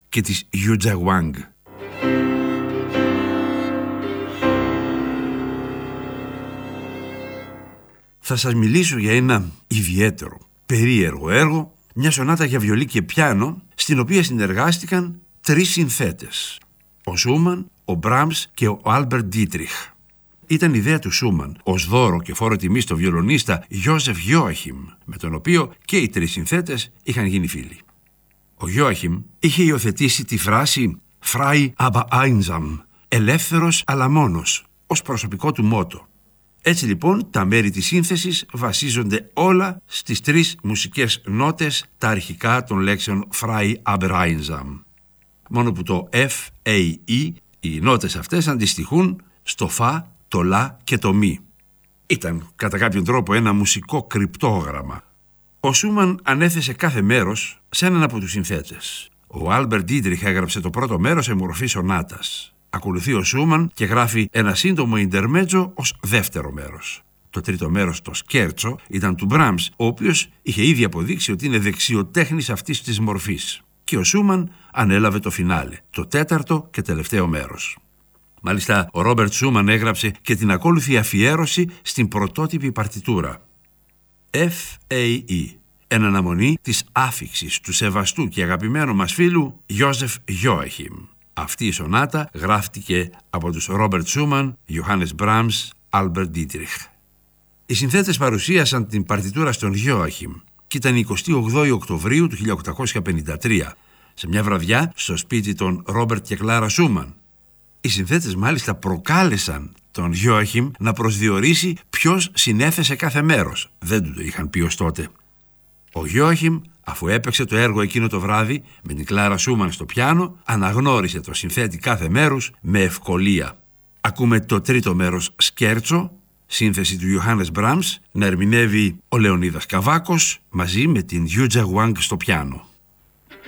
και της Yuja Wang. Θα σας μιλήσω για ένα ιδιαίτερο, περίεργο έργο, μια σονάτα για βιολί και πιάνο, στην οποία συνεργάστηκαν 3 συνθέτες, ο Σούμαν, ο Μπράμς και ο Άλμπερτ Ντίτριχ. Ήταν ιδέα του Σούμαν ως δώρο και φόρο τιμή στο βιολονίστα Γιώζεφ Γιόαχιμ, με τον οποίο και οι 3 συνθέτες είχαν γίνει φίλοι. Ο Γιόαχιμ είχε υιοθετήσει τη φράση «Frei aber einsam», ελεύθερος αλλά μόνος, ως προσωπικό του μότο. Έτσι λοιπόν τα μέρη της σύνθεσης βασίζονται όλα στις 3 μουσικές νότες, τα αρχικά των λέξεων «Frei aber einsam». Μόνο που το F, A, E, οι νότες αυτές αντιστοιχούν στο Φα, το Λα και το Μι. Ήταν κατά κάποιον τρόπο ένα μουσικό κρυπτόγραμμα. Ο Σούμαν ανέθεσε κάθε μέρος σε έναν από τους συνθέτες. Ο Άλμπερτ Ντίτριχ έγραψε το πρώτο μέρος σε μορφή σονάτας. Ακολουθεί ο Σούμαν και γράφει ένα σύντομο ιντερμέτζο ως δεύτερο μέρος. Το τρίτο μέρος, το σκέρτσο, ήταν του Μπράμς, ο οποίος είχε ήδη αποδείξει ότι είναι δεξιοτέχνης αυτής της μορφής. Και ο Σούμαν ανέλαβε το φινάλε, το τέταρτο και τελευταίο μέρος. Μάλιστα, ο Ρόμπερτ Σούμαν έγραψε και την ακόλουθη αφιέρωση στην πρωτότυπη παρτιτούρα. F.A.E. Εν αναμονή της άφιξης του σεβαστού και αγαπημένου μας φίλου Γιώζεφ Γιόαχιμ. Αυτή η σονάτα γράφτηκε από τους Ρόμπερτ Σούμαν, Ιωάννης Μπράμς, Άλμπερτ Ντίτριχ. Οι συνθέτες παρουσίασαν την παρτιτούρα στον Γιόαχιμ και ήταν 28 Οκτωβρίου του 1853, σε μια βραδιά στο σπίτι των Ρόμπερτ και Κλάρα Σούμαν. Οι συνθέτες μάλιστα προκάλεσαν τον Γιόαχιμ να προσδιορίσει ποιος συνέθεσε κάθε μέρος. Δεν του το είχαν πει ως τότε. Ο Γιόαχιμ, αφού έπαιξε το έργο εκείνο το βράδυ με την Κλάρα Σούμαν στο πιάνο, αναγνώρισε το συνθέτη κάθε μέρους με ευκολία. Ακούμε το τρίτο μέρος σκέρτσο, σύνθεση του Ιωάννης Μπράμς, να ερμηνεύει ο Λεωνίδας Καβάκος μαζί με την Yuja Wang στο πιάνο.